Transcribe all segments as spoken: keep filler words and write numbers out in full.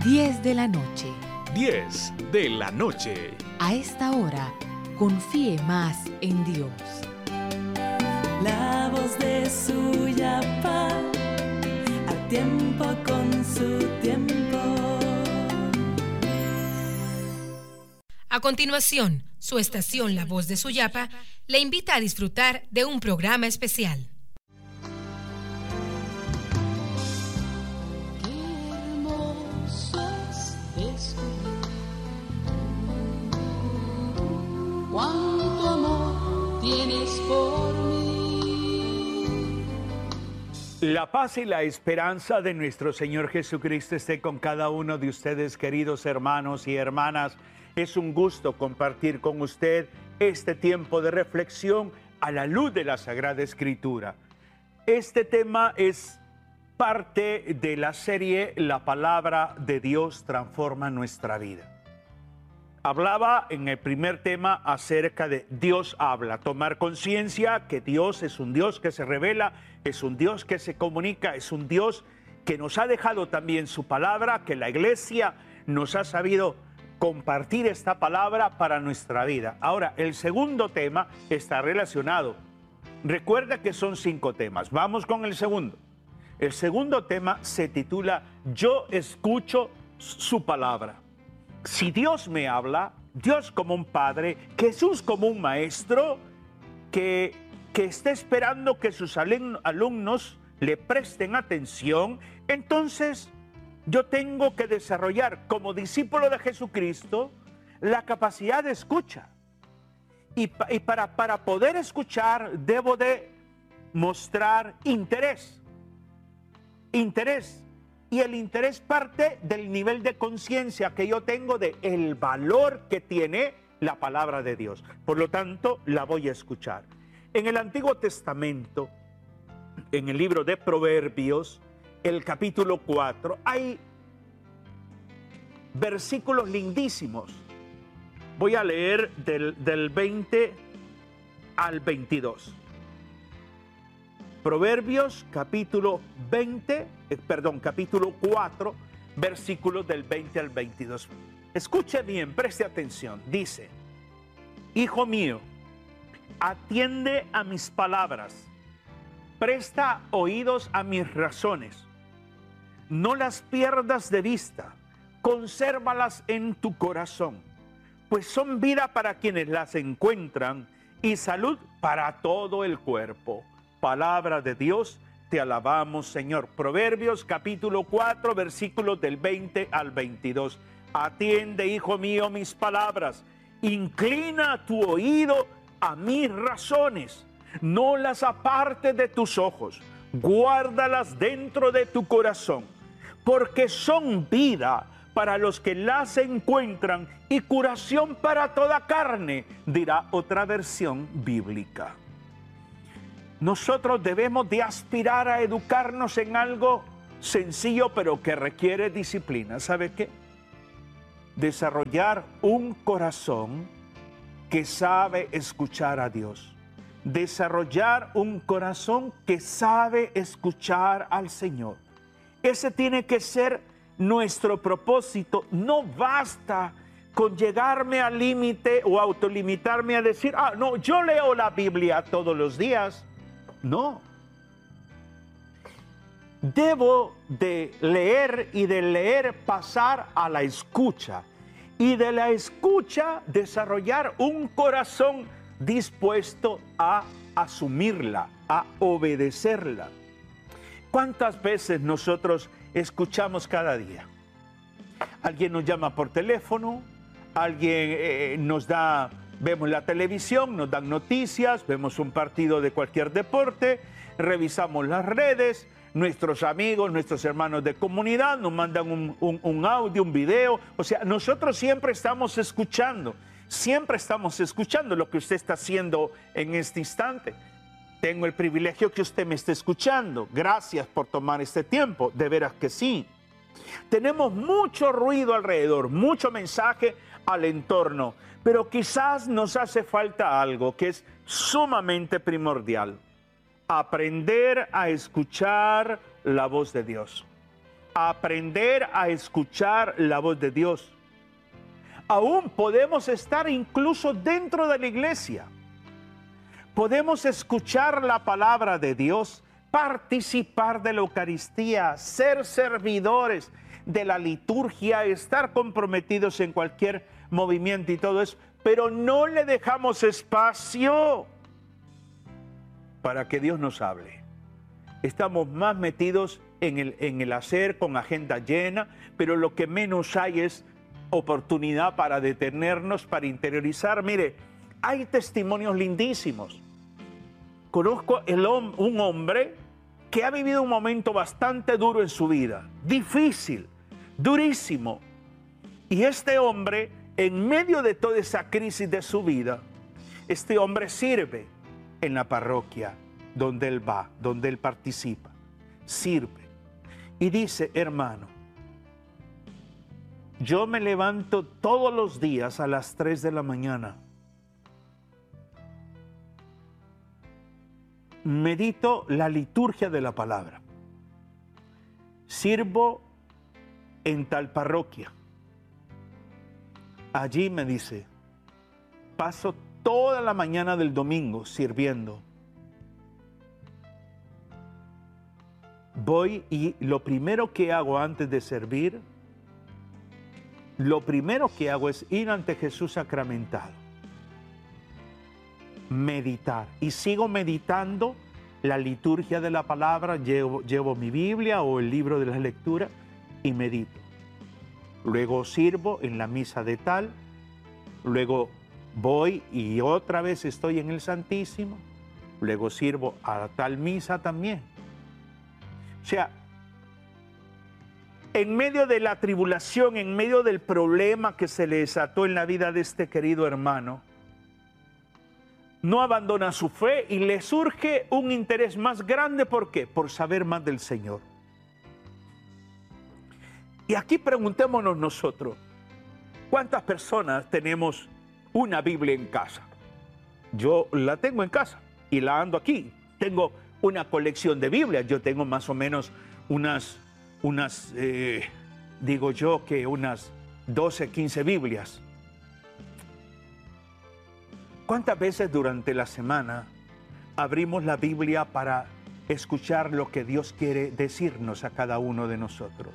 diez de la noche. diez de la noche. A esta hora, confíe más en Dios. La voz de Suyapa, a tiempo con su tiempo. A continuación, su estación La Voz de Suyapa le invita a disfrutar de un programa especial. Cuánto amor tienes por mí. La paz y la esperanza de nuestro Señor Jesucristo esté con cada uno de ustedes, queridos hermanos y hermanas. Es un gusto compartir con usted este tiempo de reflexión a la luz de la Sagrada Escritura. Este tema es parte de la serie La Palabra de Dios transforma nuestra vida. Hablaba en el primer tema acerca de Dios habla, tomar conciencia que Dios es un Dios que se revela, es un Dios que se comunica, es un Dios que nos ha dejado también su palabra, que la iglesia nos ha sabido compartir esta palabra para nuestra vida. Ahora, el segundo tema está relacionado. Recuerda que son cinco temas. Vamos con el segundo. El segundo tema se titula Yo escucho su palabra. Si Dios me habla, Dios como un padre, Jesús como un maestro, que, que está esperando que sus alumnos le presten atención, entonces yo tengo que desarrollar como discípulo de Jesucristo la capacidad de escucha. Y, y para, para poder escuchar debo de mostrar interés. Interés. Y el interés parte del nivel de conciencia que yo tengo de el valor que tiene la palabra de Dios. Por lo tanto, la voy a escuchar. En el Antiguo Testamento, en el libro de Proverbios, el capítulo cuatro, hay versículos lindísimos. Voy a leer del, del veinte al veintidós. Proverbios capítulo veinte, eh, perdón, capítulo cuatro, versículos del veinte al veintidós. Escuche bien, preste atención. Dice: Hijo mío, atiende a mis palabras, presta oídos a mis razones. No las pierdas de vista, consérvalas en tu corazón, pues son vida para quienes las encuentran y salud para todo el cuerpo. Palabra de Dios, te alabamos, Señor. Proverbios capítulo cuatro, versículos del veinte al veintidós. Atiende, hijo mío, mis palabras. Inclina tu oído a mis razones. No las apartes de tus ojos. Guárdalas dentro de tu corazón, porque son vida para los que las encuentran y curación para toda carne, dirá otra versión bíblica. Nosotros debemos de aspirar a educarnos en algo sencillo, pero que requiere disciplina. ¿Sabe qué? Desarrollar un corazón que sabe escuchar a Dios. Desarrollar un corazón que sabe escuchar al Señor. Ese tiene que ser nuestro propósito. No basta con llegarme al límite o autolimitarme a decir, ah, no, yo leo la Biblia todos los días. No. Debo de leer y de leer pasar a la escucha. Y de la escucha desarrollar un corazón dispuesto a asumirla, a obedecerla. ¿Cuántas veces nosotros escuchamos cada día? Alguien nos llama por teléfono, alguien eh, nos da... Vemos la televisión, nos dan noticias, vemos un partido de cualquier deporte, revisamos las redes, nuestros amigos, nuestros hermanos de comunidad nos mandan un, un, un audio, un video. O sea, nosotros siempre estamos escuchando, siempre estamos escuchando lo que usted está haciendo en este instante. Tengo el privilegio que usted me esté escuchando. Gracias por tomar este tiempo, de veras que sí. Tenemos mucho ruido alrededor, mucho mensaje al entorno, pero quizás nos hace falta algo que es sumamente primordial: aprender a escuchar la voz de Dios. aprender a escuchar la voz de Dios. Aún podemos estar incluso dentro de la iglesia. Podemos escuchar la palabra de Dios, participar de la Eucaristía, ser servidores de la liturgia, estar comprometidos en cualquier movimiento y todo eso, pero no le dejamos espacio para que Dios nos hable. Estamos más metidos en el, en el hacer, con agenda llena, pero lo que menos hay es oportunidad para detenernos, para interiorizar. Mire, hay testimonios lindísimos. Conozco el, un hombre que ha vivido un momento bastante duro en su vida, difícil, durísimo. Y este hombre, en medio de toda esa crisis de su vida, este hombre sirve en la parroquia donde él va, donde él participa, sirve. Y dice, hermano, yo me levanto todos los días a las tres de la mañana. Medito la liturgia de la palabra. Sirvo en tal parroquia. Allí me dice, paso toda la mañana del domingo sirviendo. Voy y lo primero que hago antes de servir, lo primero que hago es ir ante Jesús sacramentado. Meditar. Y sigo meditando la liturgia de la palabra, llevo, llevo mi Biblia o el libro de la lectura y medito. Luego sirvo en la misa de tal, luego voy y otra vez estoy en el Santísimo, luego sirvo a tal misa también. O sea, en medio de la tribulación, en medio del problema que se le desató en la vida de este querido hermano, no abandona su fe y le surge un interés más grande. ¿Por qué? Por saber más del Señor. Y aquí preguntémonos nosotros, ¿cuántas personas tenemos una Biblia en casa? Yo la tengo en casa y la ando aquí. Tengo una colección de Biblias. Yo tengo más o menos unas, unas eh, digo yo que unas doce, quince Biblias. ¿Cuántas veces durante la semana abrimos la Biblia para escuchar lo que Dios quiere decirnos a cada uno de nosotros?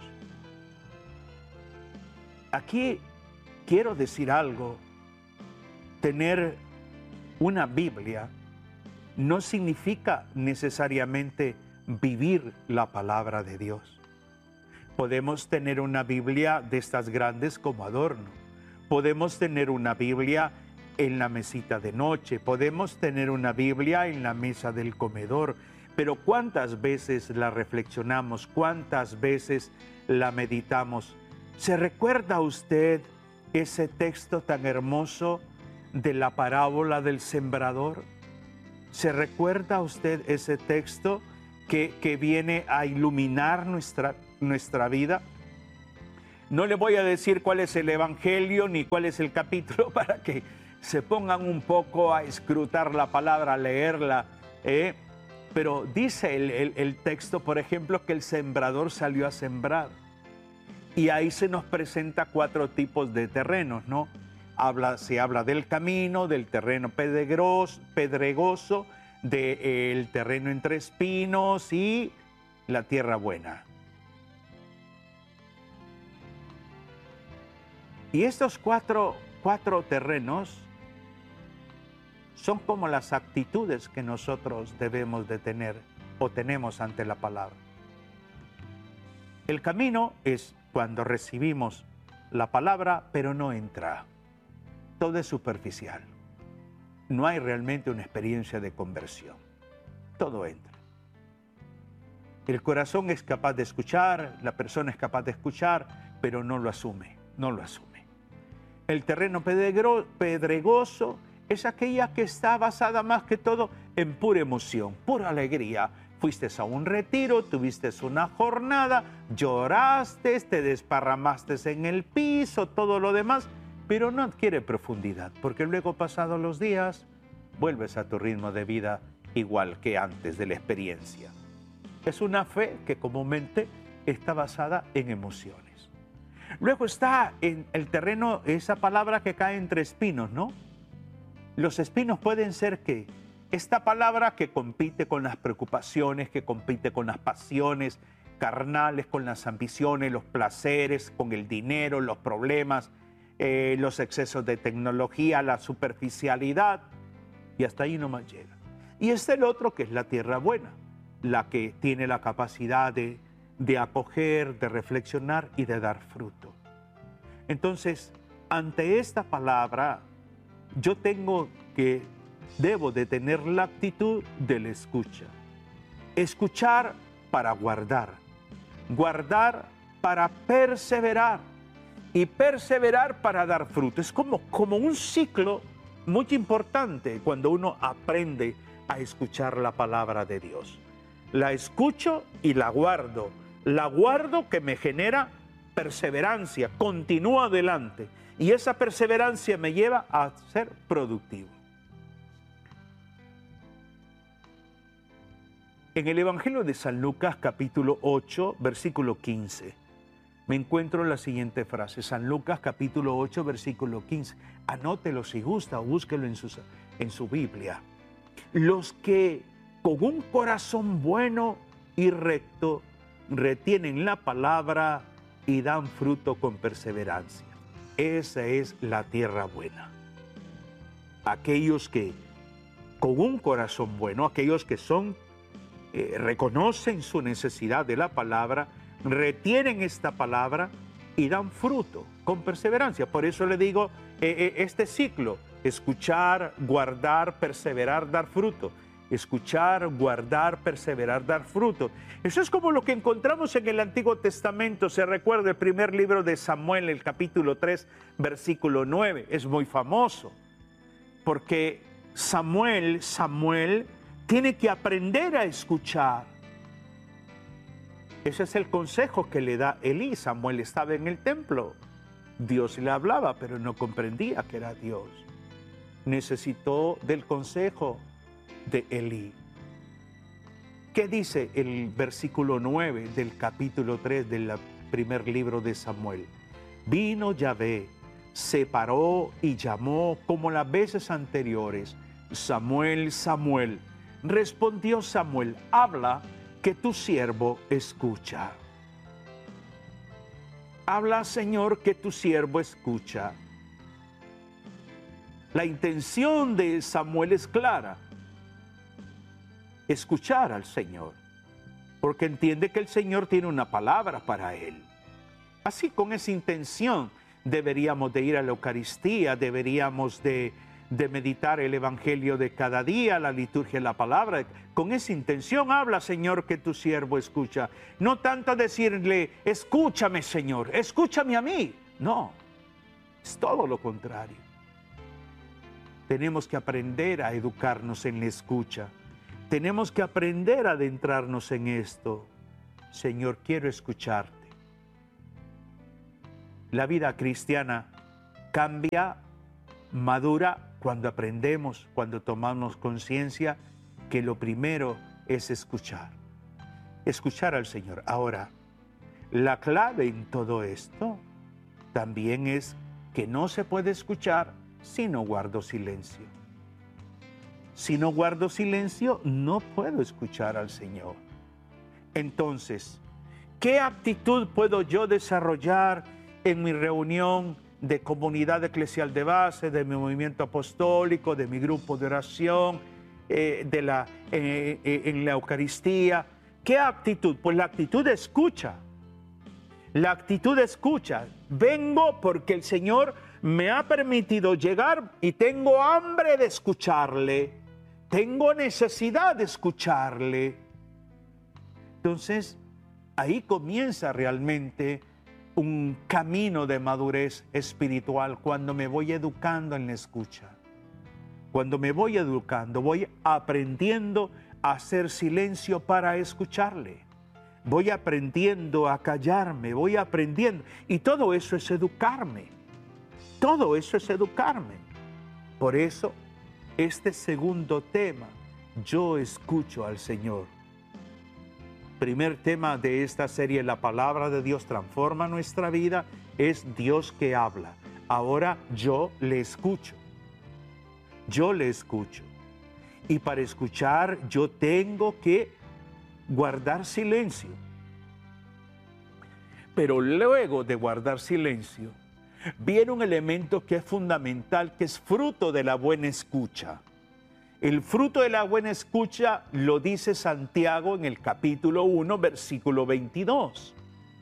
Aquí quiero decir algo. Tener una Biblia no significa necesariamente vivir la palabra de Dios. Podemos tener una Biblia de estas grandes como adorno. Podemos tener una Biblia en la mesita de noche. Podemos tener una Biblia en la mesa del comedor. Pero ¿cuántas veces la reflexionamos? ¿Cuántas veces la meditamos? ¿Se recuerda usted ese texto tan hermoso de la parábola del sembrador? ¿Se recuerda usted ese texto que, que viene a iluminar nuestra, nuestra vida? No le voy a decir cuál es el evangelio ni cuál es el capítulo para que se pongan un poco a escrutar la palabra, a leerla. ¿eh? Pero dice el, el, el texto, por ejemplo, que el sembrador salió a sembrar. Y ahí se nos presenta cuatro tipos de terrenos, ¿no? Habla, se habla del camino, del terreno pedregoso, pedregoso del terreno entre espinos y la tierra buena. Y estos cuatro, cuatro terrenos son como las actitudes que nosotros debemos de tener o tenemos ante la palabra. El camino es cuando recibimos la palabra, pero no entra. Todo es superficial. No hay realmente una experiencia de conversión. Todo entra. El corazón es capaz de escuchar, la persona es capaz de escuchar, pero no lo asume, no lo asume. El terreno pedregoso es aquella que está basada más que todo en pura emoción, pura alegría. Fuiste a un retiro, tuviste una jornada, lloraste, te desparramaste en el piso, todo lo demás, pero no adquiere profundidad, porque luego, pasados los días, vuelves a tu ritmo de vida igual que antes de la experiencia. Es una fe que comúnmente está basada en emociones. Luego está en el terreno esa palabra que cae entre espinos, ¿no? Los espinos pueden ser que esta palabra que compite con las preocupaciones, que compite con las pasiones carnales, con las ambiciones, los placeres, con el dinero, los problemas, eh, los excesos de tecnología, la superficialidad, y hasta ahí nomás llega. Y está el otro que es la tierra buena, la que tiene la capacidad de, de acoger, de reflexionar y de dar fruto. Entonces, ante esta palabra, yo tengo que, debo de tener la actitud de la escucha. Escuchar para guardar, guardar para perseverar y perseverar para dar fruto. Es como, como un ciclo muy importante cuando uno aprende a escuchar la palabra de Dios. La escucho y la guardo. La guardo que me genera perseverancia, continúo adelante. Y esa perseverancia me lleva a ser productivo. En el Evangelio de San Lucas, capítulo ocho, versículo quince, me encuentro la siguiente frase. San Lucas, capítulo ocho, versículo quince. Anótelo si gusta o búsquelo en su, en su Biblia. Los que con un corazón bueno y recto retienen la palabra y dan fruto con perseverancia. Esa es la tierra buena. Aquellos que con un corazón bueno, aquellos que son, eh, reconocen su necesidad de la palabra, retienen esta palabra y dan fruto con perseverancia. Por eso le digo, eh, eh, este ciclo, escuchar, guardar, perseverar, dar fruto. Escuchar, guardar, perseverar, dar fruto. Eso es como lo que encontramos en el Antiguo Testamento. Se recuerda el primer libro de Samuel, el capítulo tres, versículo nueve. Es muy famoso, porque Samuel, Samuel tiene que aprender a escuchar. Ese es el consejo que le da Elí. Samuel estaba en el templo. Dios le hablaba, pero no comprendía que era Dios. Necesitó del consejo de Elí. ¿Qué dice el versículo nueve del capítulo tres del primer libro de Samuel? Vino Yahvé, se paró y llamó como las veces anteriores: Samuel, Samuel. Respondió Samuel: habla, que tu siervo escucha. Habla, Señor, que tu siervo escucha. La intención de Samuel es clara: escuchar al Señor, porque entiende que el Señor tiene una palabra para él. Así, con esa intención deberíamos de ir a la Eucaristía, deberíamos de, de meditar el Evangelio de cada día, la liturgia de la palabra. Con esa intención habla, Señor, que tu siervo escucha. No tanto decirle: escúchame, Señor, escúchame a mí. No, es todo lo contrario. Tenemos que aprender a educarnos en la escucha. Tenemos que aprender a adentrarnos en esto. Señor, quiero escucharte. La vida cristiana cambia, madura cuando aprendemos, cuando tomamos conciencia que lo primero es escuchar. Escuchar al Señor. Ahora, la clave en todo esto también es que no se puede escuchar si no guardo silencio. Si no guardo silencio, no puedo escuchar al Señor. Entonces, ¿qué actitud puedo yo desarrollar en mi reunión de comunidad eclesial de base, de mi movimiento apostólico, de mi grupo de oración, eh, de la, eh, eh, en la Eucaristía? ¿Qué actitud? Pues la actitud de escucha. La actitud de escucha. Vengo porque el Señor me ha permitido llegar y tengo hambre de escucharle. Tengo necesidad de escucharle. Entonces, ahí comienza realmente un camino de madurez espiritual, cuando me voy educando en la escucha. Cuando me voy educando, voy aprendiendo a hacer silencio para escucharle. Voy aprendiendo a callarme, voy aprendiendo. Y todo eso es educarme. Todo eso es educarme. Por eso, este segundo tema, yo escucho al Señor. primer tema de esta serie, La Palabra de Dios transforma nuestra vida, es Dios que habla. Ahora yo le escucho. Yo le escucho. Y para escuchar yo tengo que guardar silencio. Pero luego de guardar silencio, viene un elemento que es fundamental, que es fruto de la buena escucha. El fruto de la buena escucha lo dice Santiago en el capítulo uno, versículo veintidós.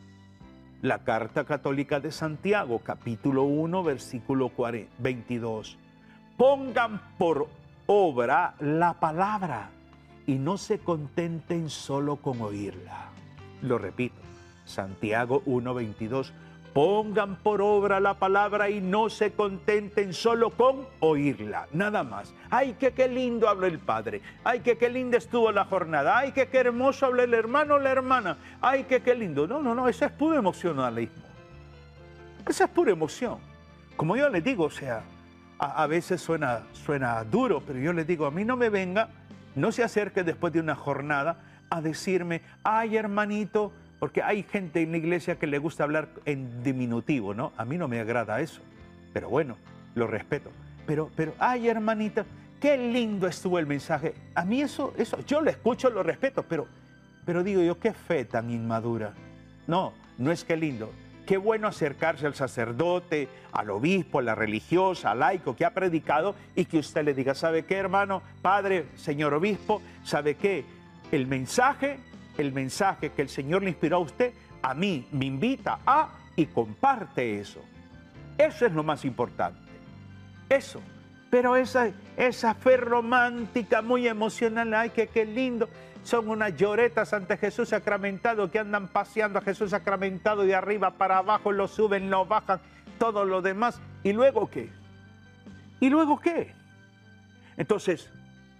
La Carta Católica de Santiago, capítulo uno, versículo veintidós. Pongan por obra la palabra y no se contenten solo con oírla. Lo repito, Santiago uno, veintidós. Pongan por obra la palabra y no se contenten solo con oírla, nada más. Ay, que qué lindo habló el padre. Ay, que qué linda estuvo la jornada. Ay, que qué hermoso habló el hermano o la hermana. Ay, que qué lindo. No, no, no, eso es puro emocionalismo. Esa es pura emoción. Como yo les digo, o sea, a, a veces suena, suena duro, pero yo les digo, a mí no me venga, no se acerque después de una jornada a decirme, ay, hermanito, porque hay gente en la iglesia que le gusta hablar en diminutivo, ¿no? A mí no me agrada eso, pero bueno, lo respeto. Pero, pero, ay, hermanita, qué lindo estuvo el mensaje. A mí eso, eso, yo lo escucho, lo respeto, pero, pero digo yo, qué fe tan inmadura. No, no es que lindo. Qué bueno acercarse al sacerdote, al obispo, a la religiosa, al laico que ha predicado y que usted le diga, ¿sabe qué, hermano, padre, señor obispo? ¿Sabe qué? El mensaje... El mensaje que el Señor le inspiró a usted, a mí me invita a y comparte eso. Eso es lo más importante. Eso. Pero esa, esa fe romántica, muy emocional, ay, que qué lindo. Son unas lloretas ante Jesús sacramentado que andan paseando a Jesús sacramentado de arriba para abajo, lo suben, lo bajan, todo lo demás. ¿Y luego qué? ¿Y luego qué? Entonces,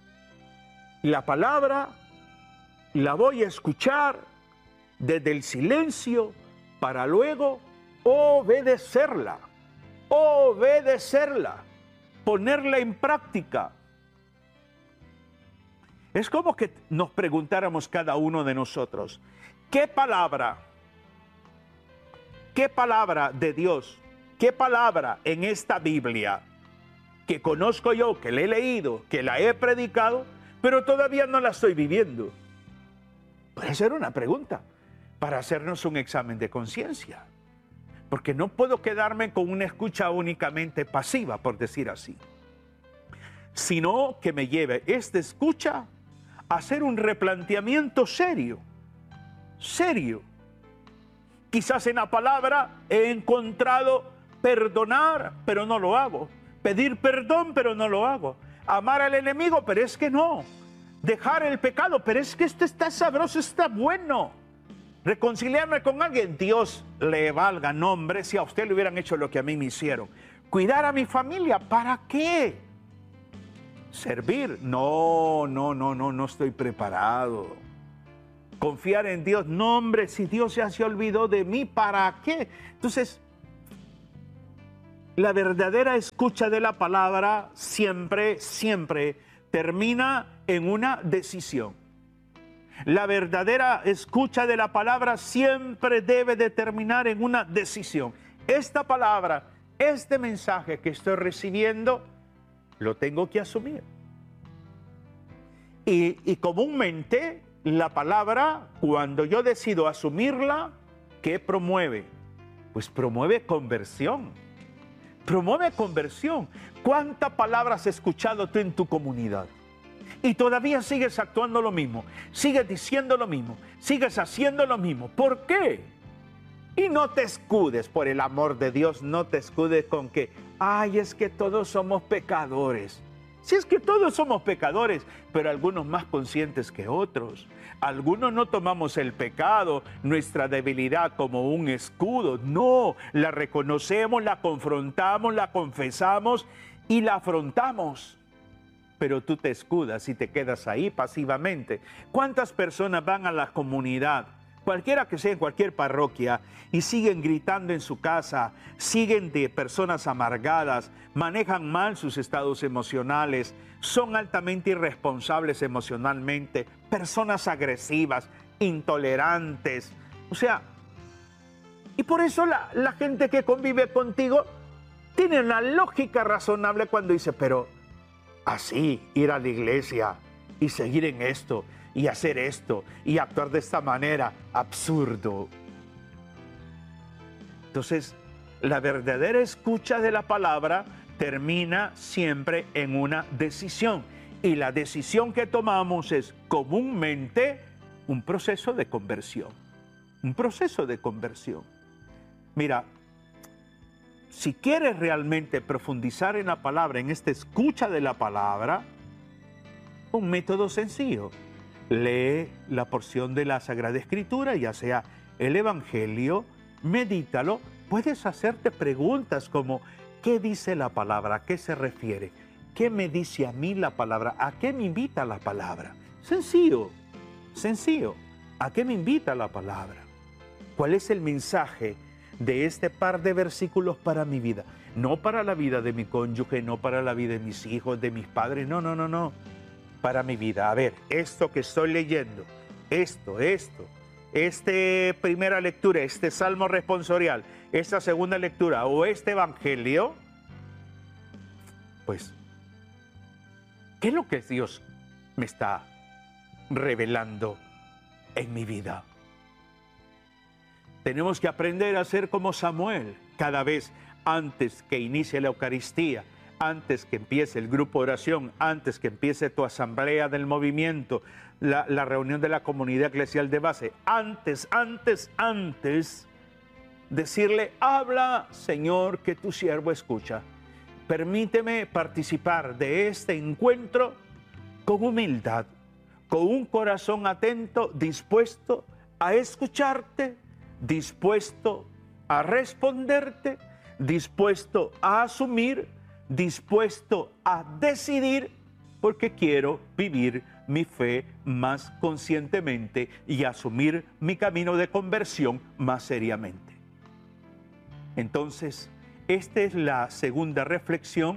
la palabra la voy a escuchar desde el silencio para luego obedecerla, obedecerla, ponerla en práctica. Es como que nos preguntáramos cada uno de nosotros, ¿qué palabra, qué palabra de Dios, qué palabra en esta Biblia que conozco yo, que la he leído, que la he predicado, pero todavía no la estoy viviendo? Puede ser una pregunta para hacernos un examen de conciencia, porque no puedo quedarme con una escucha únicamente pasiva, por decir así, sino que me lleve esta escucha a hacer un replanteamiento serio, serio. Quizás en la palabra he encontrado perdonar, pero no lo hago, pedir perdón, pero no lo hago, amar al enemigo, pero es que no. Dejar el pecado, pero es que esto está sabroso, está bueno. Reconciliarme con alguien, Dios le valga nombre si a usted le hubieran hecho lo que a mí me hicieron. Cuidar a mi familia, ¿para qué? Servir, no, no, no, no, no estoy preparado. Confiar en Dios, no, hombre, si Dios ya se olvidó de mí, ¿para qué? Entonces, la verdadera escucha de la palabra siempre, siempre termina en una decisión. La verdadera escucha de la palabra siempre debe de terminar en una decisión. Esta palabra, este mensaje que estoy recibiendo, lo tengo que asumir. Y, y comúnmente la palabra, cuando yo decido asumirla, ¿qué promueve? Pues promueve conversión. Promueve conversión. ¿Cuántas palabras has escuchado tú en tu comunidad? Y todavía sigues actuando lo mismo, sigues diciendo lo mismo, sigues haciendo lo mismo. ¿Por qué? Y no te escudes, por el amor de Dios, no te escudes con que, ay, es que todos somos pecadores. Si es que todos somos pecadores, pero algunos más conscientes que otros. Algunos no tomamos el pecado, nuestra debilidad como un escudo. No, la reconocemos, la confrontamos, la confesamos y la afrontamos. Pero tú te escudas y te quedas ahí pasivamente. ¿Cuántas personas van a la comunidad, cualquiera que sea en cualquier parroquia, y siguen gritando en su casa, siguen de personas amargadas, manejan mal sus estados emocionales, son altamente irresponsables emocionalmente, personas agresivas, intolerantes. O sea, y por eso la, la gente que convive contigo tiene una lógica razonable cuando dice, pero así, ir a la iglesia y seguir en esto, y hacer esto, y actuar de esta manera, absurdo. Entonces, la verdadera escucha de la palabra termina siempre en una decisión. Y la decisión que tomamos es comúnmente un proceso de conversión. Un proceso de conversión. Mira, si quieres realmente profundizar en la palabra, en esta escucha de la palabra, un método sencillo. Lee la porción de la Sagrada Escritura, ya sea el Evangelio, medítalo. Puedes hacerte preguntas como, ¿qué dice la palabra? ¿A qué se refiere? ¿Qué me dice a mí la palabra? ¿A qué me invita la palabra? Sencillo, sencillo. ¿A qué me invita la palabra? ¿Cuál es el mensaje de este par de versículos para mi vida? No para la vida de mi cónyuge, no para la vida de mis hijos, de mis padres, no, no, no, no. Para mi vida. A ver, esto que estoy leyendo, esto, esto, esta primera lectura, este salmo responsorial, esta segunda lectura o este evangelio, pues, ¿qué es lo que Dios me está revelando en mi vida? Tenemos que aprender a ser como Samuel, cada vez antes que inicie la Eucaristía, antes que empiece el grupo de oración, antes que empiece tu asamblea del movimiento, la, la reunión de la comunidad eclesial de base, antes, antes, antes, decirle, habla, Señor, que tu siervo escucha. Permíteme participar de este encuentro con humildad, con un corazón atento, dispuesto a escucharte, dispuesto a responderte, dispuesto a asumir, dispuesto a decidir, porque quiero vivir mi fe más conscientemente y asumir mi camino de conversión más seriamente. Entonces, esta es la segunda reflexión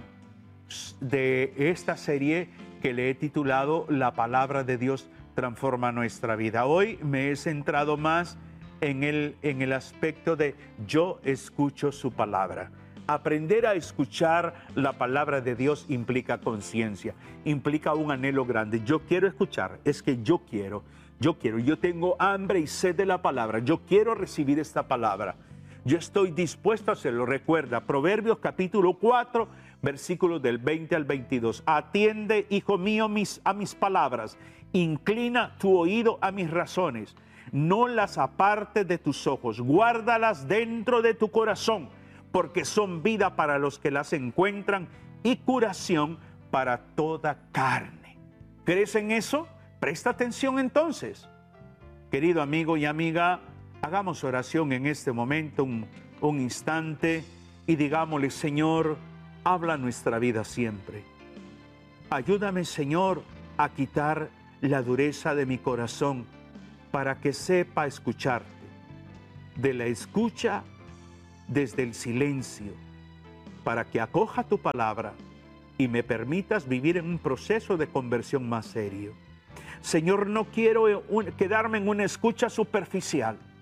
de esta serie que le he titulado La Palabra de Dios transforma nuestra vida. Hoy me he centrado más en el, en el aspecto de yo escucho su palabra. Aprender a escuchar la palabra de Dios implica conciencia, implica un anhelo grande. Yo quiero escuchar, es que yo quiero, yo quiero, yo tengo hambre y sed de la palabra, yo quiero recibir esta palabra. Yo estoy dispuesto a hacerlo. Recuerda, Proverbios capítulo cuatro, versículos del veinte al veintidós. Atiende, hijo mío, mis, a mis palabras, inclina tu oído a mis razones, no las apartes de tus ojos, guárdalas dentro de tu corazón, porque son vida para los que las encuentran y curación para toda carne. ¿Crees en eso? Presta atención entonces. Querido amigo y amiga, hagamos oración en este momento, un, un instante, y digámosle, Señor, habla nuestra vida siempre. Ayúdame, Señor, a quitar la dureza de mi corazón para que sepa escucharte. De la escucha desde el silencio, para que acoja tu palabra y me permitas vivir en un proceso de conversión más serio. Señor, no quiero un, quedarme en una escucha superficial.